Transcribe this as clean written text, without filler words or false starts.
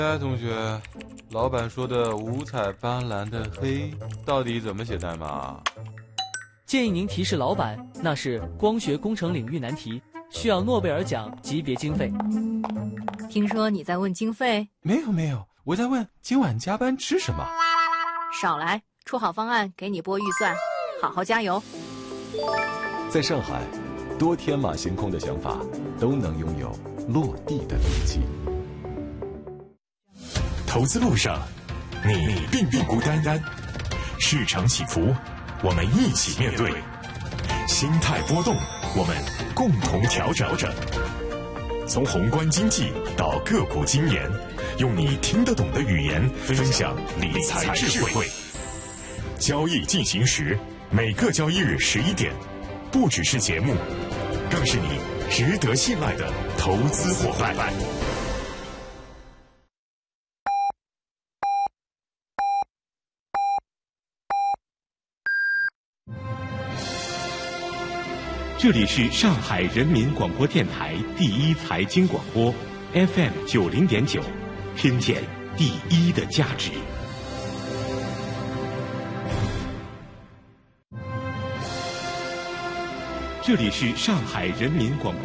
哎，同学，老板说的五彩斑斓的黑到底怎么写代码？ 建议您提示老板，那是光学工程领域难题，需要诺贝尔奖级别经费。 听说你在问经费？ 没有，我在问今晚加班吃什么。 少来，出好方案给你拨预算，好好加油。 在上海，多天马行空的想法都能拥有落地的力气。 投资路上，你并不孤单。市场起伏，我们一起面对；心态波动，我们共同调整。从宏观经济到个股经研，用你听得懂的语言分享理财智慧。交易进行时，每个交易日11点，不只是节目，更是你值得信赖的投资伙伴。 这里是上海人民广播电台第一财经广播 FM 90.9，听见第一的价值。这里是上海人民广播